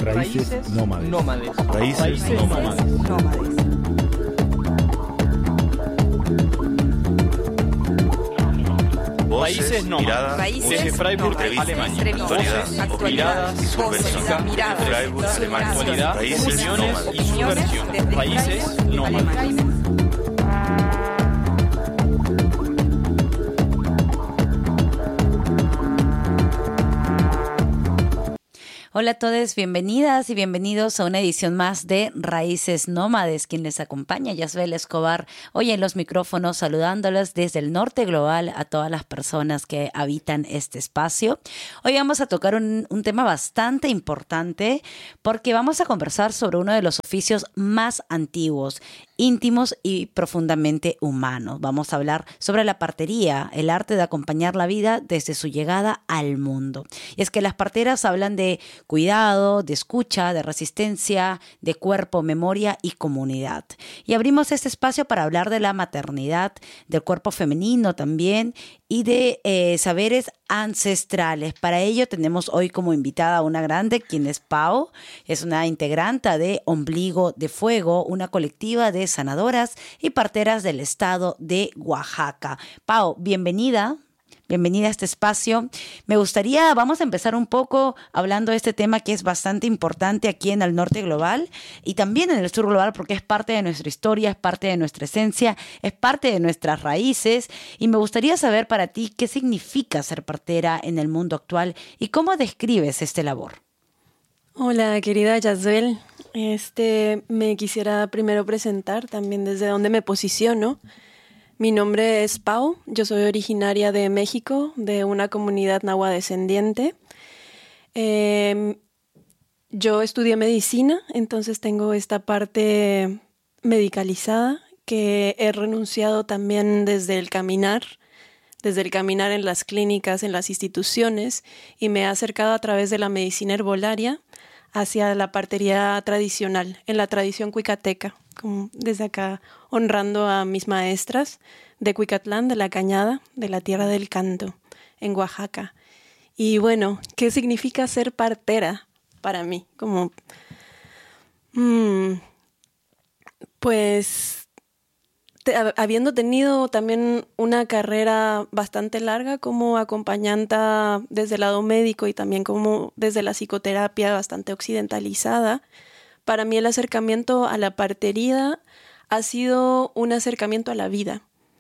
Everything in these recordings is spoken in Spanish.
Raíces nómades. Raíces nómades. Raíces nómades. Raíces Desde Freiburg, Alemania. Actualidad y subversión. Freiburg, Alemania. Actualidad, opiniones y Opiniones subversión. desde Raíces Freiburg, nómades. Alemania. Hola a todos, bienvenidas y bienvenidos a una edición más de Raíces Nómades. Quien les acompaña, Yasbel Escobar, hoy en los micrófonos saludándolos desde el norte global a todas las personas que habitan este espacio. Hoy vamos a tocar un tema bastante importante porque vamos a conversar sobre uno de los oficios más antiguos, íntimos y profundamente humanos. Vamos a hablar sobre la partería, el arte de acompañar la vida desde su llegada al mundo. Y es que las parteras hablan de cuidado, de escucha, de resistencia, de cuerpo, memoria y comunidad. Y abrimos este espacio para hablar de la maternidad, del cuerpo femenino también y de saberes ancestrales. Para ello tenemos hoy como invitada a una grande, quien es Pau. Es una integrante de Ombligo de Fuego, una colectiva de sanadoras y parteras del estado de Oaxaca. Pau, bienvenida. Bienvenida a este espacio. Vamos a empezar un poco hablando de este tema que es bastante importante aquí en el norte global y también en el sur global porque es parte de nuestra historia, es parte de nuestra esencia, es parte de nuestras raíces y me gustaría saber para ti qué significa ser partera en el mundo actual y cómo describes esta labor. Hola, querida Yasbel. Me quisiera primero presentar también desde dónde me posiciono. Mi nombre es Pau, yo soy originaria de México, de una comunidad nahua descendiente. Yo estudié medicina, entonces tengo esta parte medicalizada que he renunciado también desde el caminar en las clínicas, en las instituciones, y me he acercado a través de la medicina herbolaria hacia la partería tradicional, en la tradición cuicateca, como desde acá honrando a mis maestras de Cuicatlán, de la Cañada, de la Tierra del Canto, en Oaxaca. Y bueno, ¿qué significa ser partera para mí? Habiendo tenido también una carrera bastante larga como acompañanta desde el lado médico y también como desde la psicoterapia bastante occidentalizada, para mí el acercamiento a la partería ha sido un acercamiento a la vida,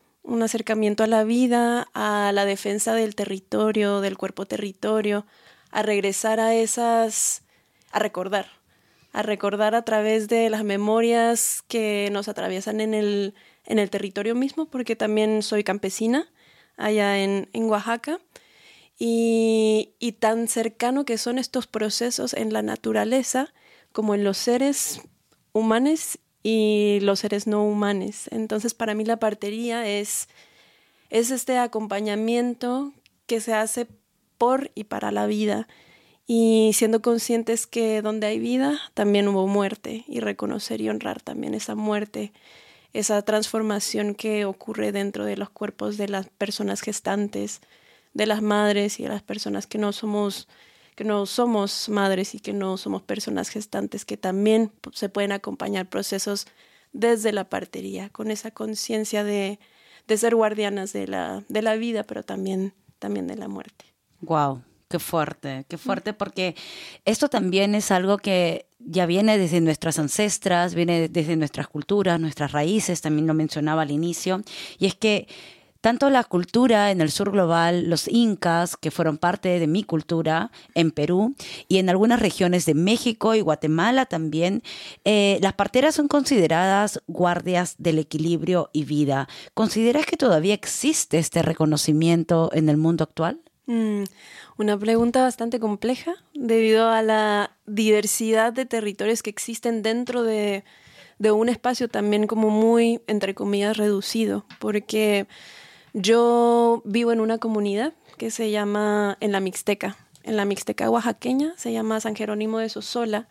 a la defensa del territorio, del cuerpo territorio, a regresar a recordar a través de las memorias que nos atraviesan en el territorio mismo, porque también soy campesina allá en Oaxaca, y tan cercano que son estos procesos en la naturaleza como en los seres humanos y los seres no humanos. Entonces, para mí la partería es este acompañamiento que se hace por y para la vida, y siendo conscientes que donde hay vida también hubo muerte, y reconocer y honrar también esa muerte, esa transformación que ocurre dentro de los cuerpos de las personas gestantes, de las madres y de las personas que no somos madres y que no somos personas gestantes, que también se pueden acompañar procesos desde la partería, con esa conciencia de ser guardianas de la vida, pero también de la muerte. Wow, qué fuerte, porque esto también es algo que ya viene desde nuestras ancestras, viene desde nuestras culturas, nuestras raíces, también lo mencionaba al inicio, y es que tanto la cultura en el sur global, los incas, que fueron parte de mi cultura en Perú y en algunas regiones de México y Guatemala también, las parteras son consideradas guardias del equilibrio y vida. ¿Consideras que todavía existe este reconocimiento en el mundo actual? Una pregunta bastante compleja debido a la diversidad de territorios que existen dentro de un espacio también como muy, entre comillas, reducido, porque yo vivo en una comunidad que se llama en la Mixteca oaxaqueña, se llama San Jerónimo de Sosola,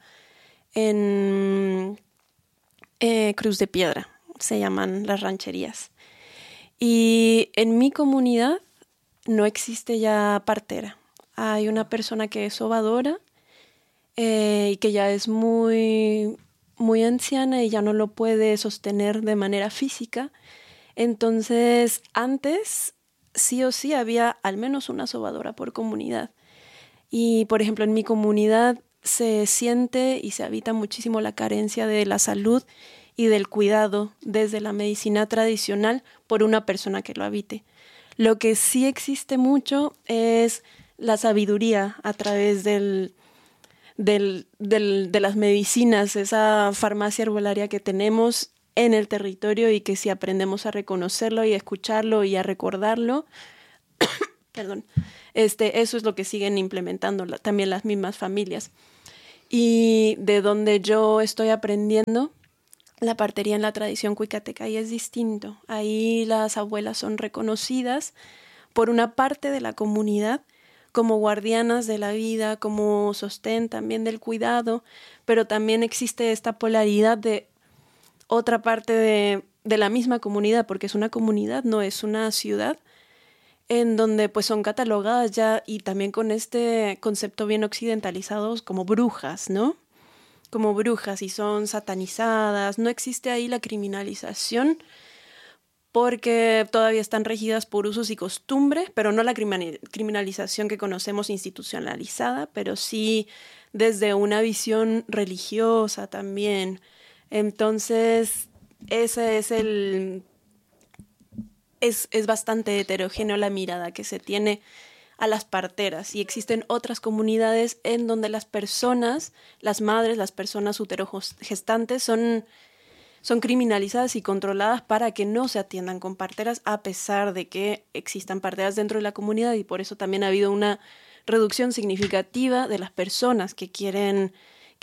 en Cruz de Piedra, se llaman las rancherías. Y en mi comunidad no existe ya partera. Hay una persona que es sobadora y que ya es muy, muy anciana y ya no lo puede sostener de manera física. Entonces, antes sí o sí había al menos una sobadora por comunidad. Y, por ejemplo, en mi comunidad se siente y se habita muchísimo la carencia de la salud y del cuidado desde la medicina tradicional por una persona que lo habite. Lo que sí existe mucho es la sabiduría a través de las medicinas, esa farmacia herbolaria que tenemos en el territorio y que si aprendemos a reconocerlo y a escucharlo y a recordarlo, perdón, eso es lo que siguen implementando también las mismas familias. Y de donde yo estoy aprendiendo, la partería en la tradición cuicateca ahí es distinto. Ahí las abuelas son reconocidas por una parte de la comunidad como guardianas de la vida, como sostén también del cuidado, pero también existe esta polaridad de otra parte de la misma comunidad, porque es una comunidad, no es una ciudad, en donde pues son catalogadas ya y también con este concepto bien occidentalizados como brujas, ¿no? Como brujas y son satanizadas. No existe ahí la criminalización porque todavía están regidas por usos y costumbres, pero no la criminalización que conocemos institucionalizada, pero sí desde una visión religiosa también. Entonces, ese es bastante heterogéneo la mirada que se tiene a las parteras, y existen otras comunidades en donde las personas, las madres, las personas uterogestantes son criminalizadas y controladas para que no se atiendan con parteras, a pesar de que existan parteras dentro de la comunidad, y por eso también ha habido una reducción significativa de las personas que quieren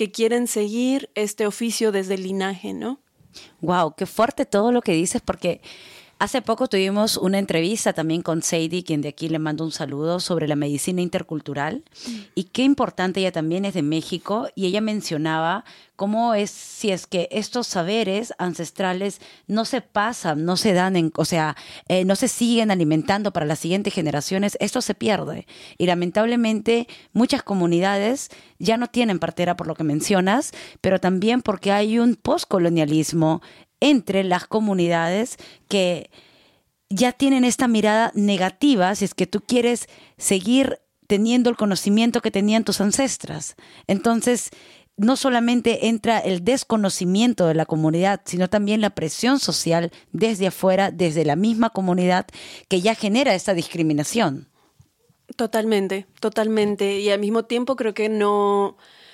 seguir este oficio desde el linaje, ¿no? Wow, qué fuerte todo lo que dices, porque hace poco tuvimos una entrevista también con Sadie, quien de aquí le mando un saludo, sobre la medicina intercultural, y qué importante, ella también es de México, y ella mencionaba cómo es, si es que estos saberes ancestrales no se pasan, no se dan, no se siguen alimentando para las siguientes generaciones, esto se pierde. Y lamentablemente muchas comunidades ya no tienen partera, por lo que mencionas, pero también porque hay un postcolonialismo entre las comunidades que ya tienen esta mirada negativa si es que tú quieres seguir teniendo el conocimiento que tenían tus ancestras. Entonces, no solamente entra el desconocimiento de la comunidad, sino también la presión social desde afuera, desde la misma comunidad, que ya genera esta discriminación. Totalmente, totalmente. Y al mismo tiempo creo que no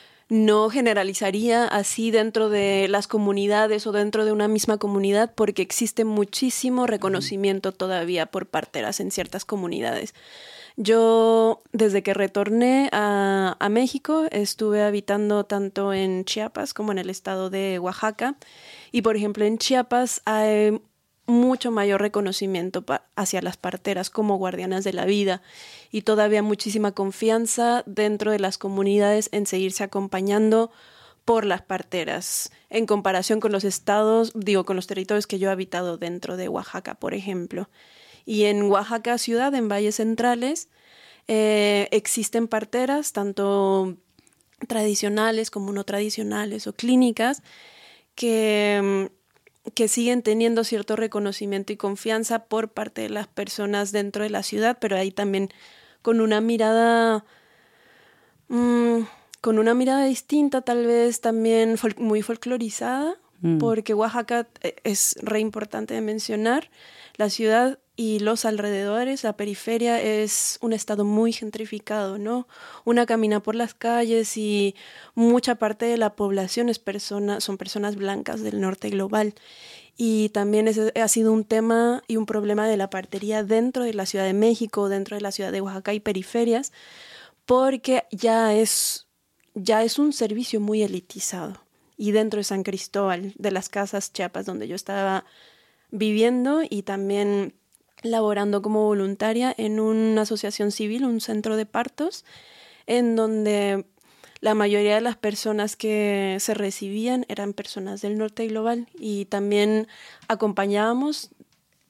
generalizaría así dentro de las comunidades o dentro de una misma comunidad, porque existe muchísimo reconocimiento todavía por parteras en ciertas comunidades. Yo, desde que retorné a México, estuve habitando tanto en Chiapas como en el estado de Oaxaca. Y, por ejemplo, en Chiapas hay mucho mayor reconocimiento hacia las parteras como guardianas de la vida, y todavía muchísima confianza dentro de las comunidades en seguirse acompañando por las parteras, en comparación con los con los territorios que yo he habitado dentro de Oaxaca, por ejemplo. Y en Oaxaca ciudad, en valles centrales, existen parteras, tanto tradicionales como no tradicionales o clínicas, que siguen teniendo cierto reconocimiento y confianza por parte de las personas dentro de la ciudad, pero ahí también con una mirada distinta, tal vez también muy folclorizada, porque Oaxaca es re importante de mencionar. La ciudad y los alrededores, la periferia, es un estado muy gentrificado, ¿no? Una camina por las calles y mucha parte de la población son personas blancas del norte global. Y también ha sido un tema y un problema de la partería dentro de la Ciudad de México, dentro de la ciudad de Oaxaca y periferias, porque ya es un servicio muy elitizado. Y dentro de San Cristóbal, de las Casas Chiapas, donde yo estaba viviendo y también laborando como voluntaria en una asociación civil, un centro de partos, en donde la mayoría de las personas que se recibían eran personas del norte global, y también acompañábamos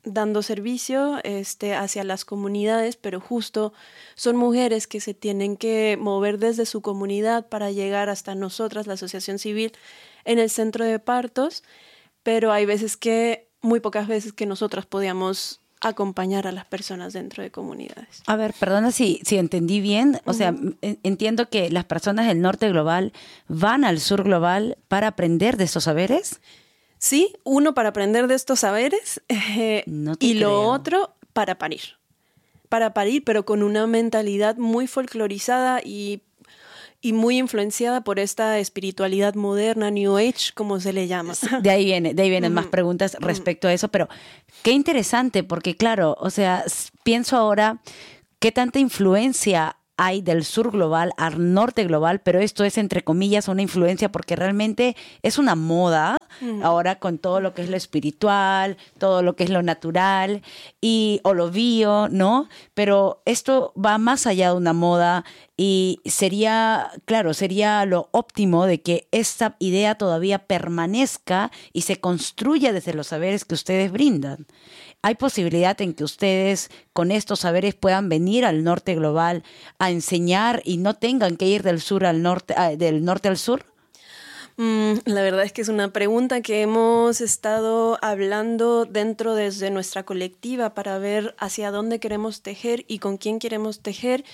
dando servicio hacia las comunidades, pero justo son mujeres que se tienen que mover desde su comunidad para llegar hasta nosotras, la asociación civil, en el centro de partos, pero hay veces muy pocas veces que nosotras podíamos acompañar a las personas dentro de comunidades. A ver, perdona si entendí bien. O sea, entiendo que las personas del norte global van al sur global para aprender de estos saberes. Sí, uno para aprender de estos saberes y lo otro para parir. Para parir, pero con una mentalidad muy folclorizada y muy influenciada por esta espiritualidad moderna, New Age, como se le llama. De ahí vienen más preguntas respecto a eso, pero qué interesante, porque claro, o sea, pienso ahora qué tanta influencia hay del sur global al norte global, pero esto es entre comillas una influencia porque realmente es una moda ahora con todo lo que es lo espiritual, todo lo que es lo natural o lo bio, ¿no? Pero esto va más allá de una moda y sería lo óptimo de que esta idea todavía permanezca y se construya desde los saberes que ustedes brindan. ¿Hay posibilidad en que ustedes con estos saberes puedan venir al norte global a enseñar y no tengan que ir del norte al sur? La verdad es que es una pregunta que hemos estado hablando desde nuestra colectiva para ver hacia dónde queremos tejer y con quién queremos tejer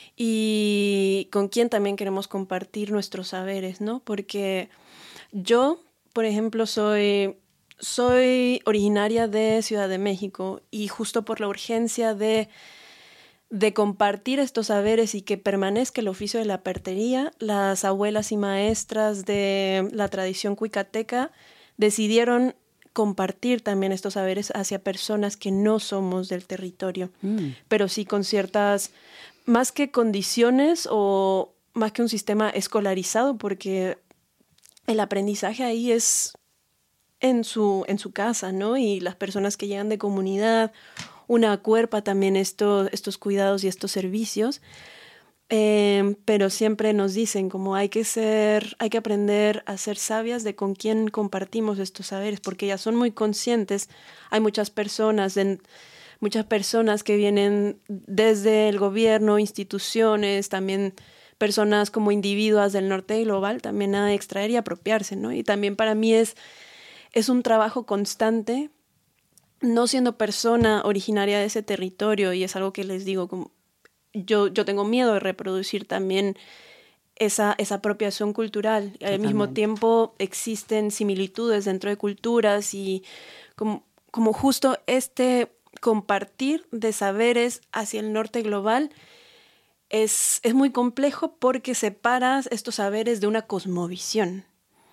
y con quién también queremos compartir nuestros saberes, ¿no? Porque yo, por ejemplo, soy originaria de Ciudad de México y justo por la urgencia de compartir estos saberes y que permanezca el oficio de la partería, las abuelas y maestras de la tradición cuicateca decidieron compartir también estos saberes hacia personas que no somos del territorio, pero sí con ciertas, más que condiciones o más que un sistema escolarizado, porque el aprendizaje ahí es en su casa, ¿no? Y las personas que llegan de comunidad, una acuerpa también estos cuidados y estos servicios, pero siempre nos dicen como hay que aprender a ser sabias de con quién compartimos estos saberes, porque ellas son muy conscientes. Hay muchas personas que vienen desde el gobierno, instituciones, también personas como individuos del norte global, también a extraer y apropiarse, ¿no? Y también para mí es un trabajo constante, no siendo persona originaria de ese territorio, y es algo que les digo, como yo tengo miedo de reproducir también esa apropiación cultural. Al mismo tiempo existen similitudes dentro de culturas y como justo este compartir de saberes hacia el norte global es muy complejo porque separas estos saberes de una cosmovisión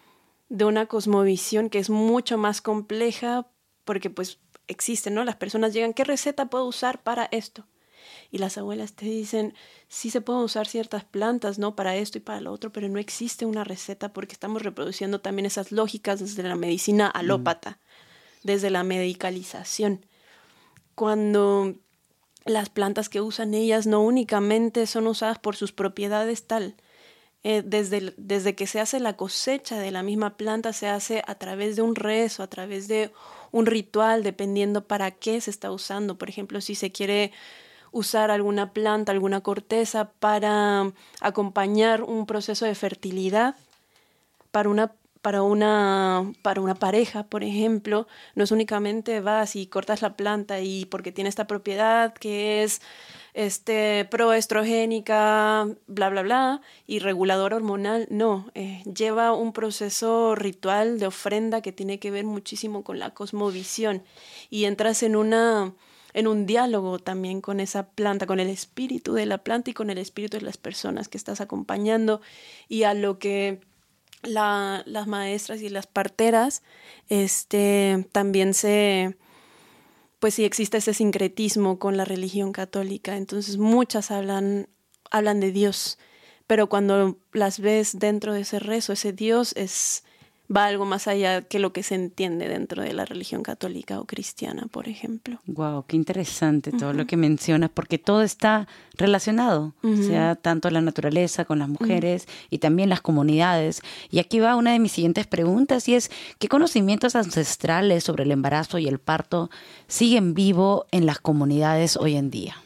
que es mucho más compleja porque pues existen, ¿no? Las personas llegan, ¿qué receta puedo usar para esto? Y las abuelas te dicen, sí se pueden usar ciertas plantas, ¿no? Para esto y para lo otro, pero no existe una receta porque estamos reproduciendo también esas lógicas desde la medicina alópata, desde la medicalización. Cuando las plantas que usan ellas no únicamente son usadas por sus propiedades desde que se hace la cosecha de la misma planta, se hace a través de un rezo, a través de un ritual, dependiendo para qué se está usando. Por ejemplo, si se quiere usar alguna planta, alguna corteza para acompañar un proceso de fertilidad para una pareja, por ejemplo, no es únicamente vas y cortas la planta y porque tiene esta propiedad que es proestrogénica, bla, bla, bla, y regulador hormonal. No, lleva un proceso ritual de ofrenda que tiene que ver muchísimo con la cosmovisión y entras en un diálogo también con esa planta, con el espíritu de la planta y con el espíritu de las personas que estás acompañando y a lo que las maestras y las parteras también pues sí existe ese sincretismo con la religión católica. Entonces muchas hablan de Dios, pero cuando las ves dentro de ese rezo, ese Dios es va algo más allá que lo que se entiende dentro de la religión católica o cristiana, por ejemplo. Wow, qué interesante todo lo que mencionas, porque todo está relacionado, o sea, tanto la naturaleza con las mujeres y también las comunidades. Y aquí va una de mis siguientes preguntas, y es, ¿qué conocimientos ancestrales sobre el embarazo y el parto siguen vivo en las comunidades hoy en día?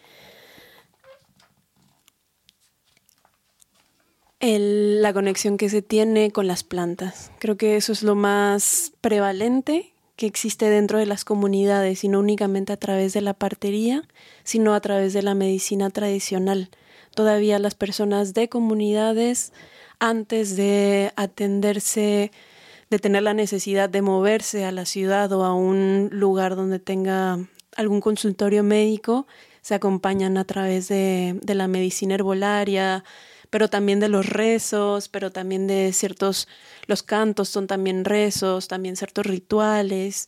La conexión que se tiene con las plantas. Creo que eso es lo más prevalente que existe dentro de las comunidades, y no únicamente a través de la partería, sino a través de la medicina tradicional. Todavía las personas de comunidades, antes de atenderse, de tener la necesidad de moverse a la ciudad o a un lugar donde tenga algún consultorio médico, se acompañan a través de la medicina herbolaria, pero también de los rezos, pero también de los cantos son también rezos, también ciertos rituales,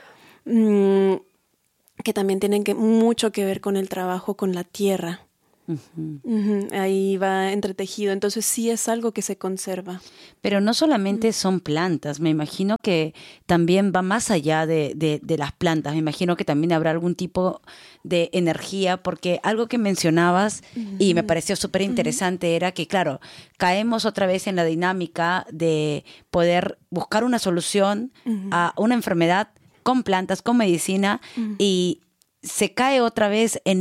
que también tienen mucho que ver con el trabajo con la tierra. Ahí va entretejido, entonces sí es algo que se conserva. Pero no solamente son plantas, me imagino que también va más allá de las plantas, me imagino que también habrá algún tipo de energía, porque algo que mencionabas y me pareció súper interesante era que, claro, caemos otra vez en la dinámica de poder buscar una solución a una enfermedad con plantas, con medicina, y se cae otra vez en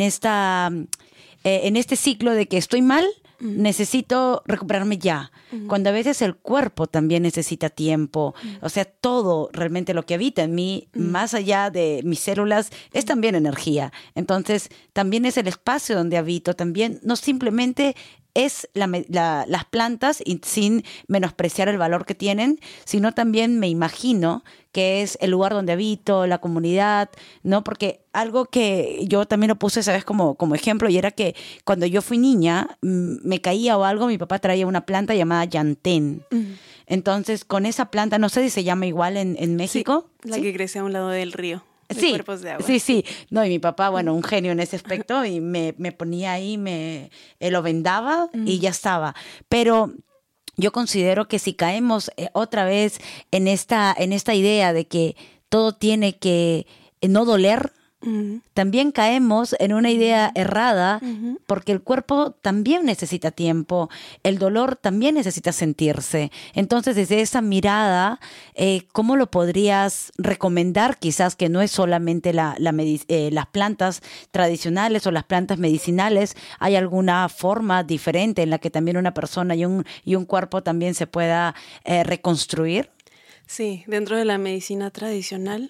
este ciclo de que estoy mal, necesito recuperarme ya. Cuando a veces el cuerpo también necesita tiempo. O sea, todo realmente lo que habita en mí, más allá de mis células, es también energía. Entonces, también es el espacio donde habito. También no simplemente es las plantas, y sin menospreciar el valor que tienen, sino también me imagino que es el lugar donde habito, la comunidad, ¿no? Porque algo que yo también lo puse, ¿sabes? Como ejemplo, y era que cuando yo fui niña, me caía o algo, mi papá traía una planta llamada llantén. Entonces, con esa planta, no sé si se llama igual en México. Sí, la que crece a un lado del río. Sí, cuerpos de agua. sí. No, y mi papá, bueno, un genio en ese aspecto, y me ponía ahí, lo vendaba y ya estaba. Pero yo considero que si caemos otra vez en esta idea de que todo tiene que no doler, también caemos en una idea errada, porque el cuerpo también necesita tiempo, el dolor también necesita sentirse. Entonces, desde esa mirada, ¿cómo lo podrías recomendar? Quizás que no es solamente las plantas tradicionales o las plantas medicinales, hay alguna forma diferente en la que también una persona y un cuerpo también se pueda reconstruir. Sí, dentro de la medicina tradicional,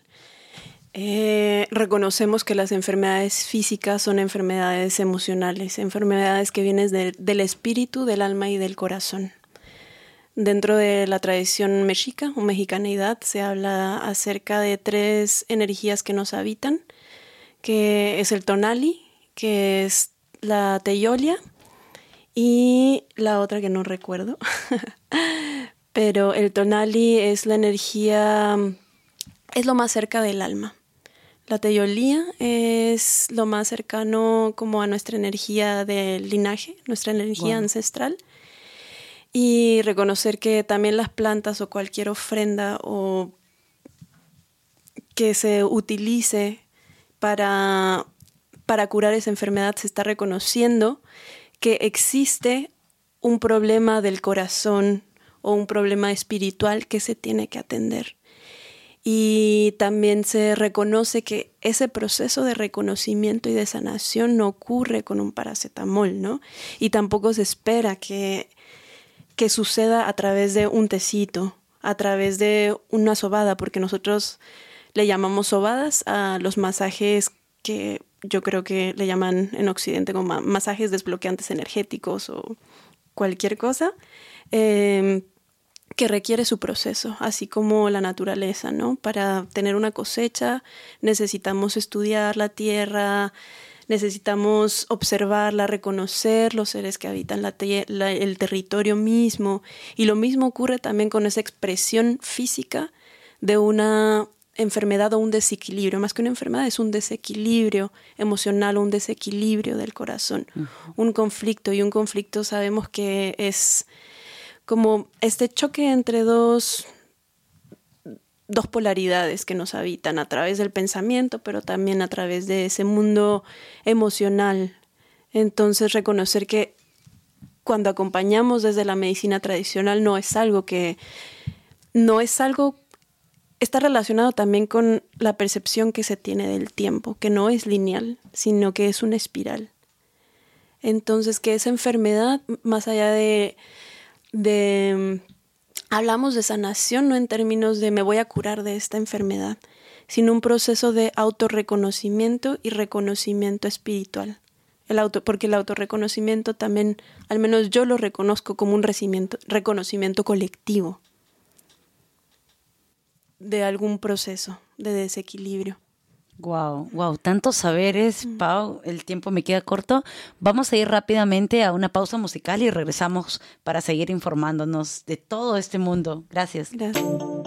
reconocemos que las enfermedades físicas son enfermedades emocionales, enfermedades que vienen del espíritu, del alma y del corazón. Dentro de la tradición mexica o mexicanidad se habla acerca de 3 energías que nos habitan, que es el tonali, que es la teyolia y la otra que no recuerdo. Pero el tonali es la energía, es lo más cerca del alma. La teyolía es lo más cercano como a nuestra energía del linaje, nuestra energía ancestral. Y reconocer que también las plantas o cualquier ofrenda o que se utilice para curar esa enfermedad, se está reconociendo que existe un problema del corazón o un problema espiritual que se tiene que atender. Y también se reconoce que ese proceso de reconocimiento y de sanación no ocurre con un paracetamol, ¿no? Y tampoco se espera que suceda a través de un tecito, a través de una sobada, porque nosotros le llamamos sobadas a los masajes que yo creo que le llaman en Occidente como masajes desbloqueantes energéticos o cualquier cosa, que requiere su proceso, así como la naturaleza, ¿no? Para tener una cosecha necesitamos estudiar la tierra, necesitamos observarla, reconocer los seres que habitan el territorio mismo. Y lo mismo ocurre también con esa expresión física de una enfermedad o un desequilibrio. Más que una enfermedad, es un desequilibrio emocional o un desequilibrio del corazón. Un conflicto, y un conflicto sabemos que es como este choque entre dos dos polaridades que nos habitan a través del pensamiento, pero también a través de ese mundo emocional. Entonces, reconocer que cuando acompañamos desde la medicina tradicional está relacionado también con la percepción que se tiene del tiempo, que no es lineal, sino que es una espiral. Entonces, que esa enfermedad, más allá de hablamos de sanación, no en términos de me voy a curar de esta enfermedad, sino un proceso de autorreconocimiento y reconocimiento espiritual. Porque el autorreconocimiento también, al menos yo lo reconozco como un reconocimiento colectivo de algún proceso de desequilibrio. Wow, tantos saberes, Pau, el tiempo me queda corto. Vamos a ir rápidamente a una pausa musical y regresamos para seguir informándonos de todo este mundo. Gracias. Gracias.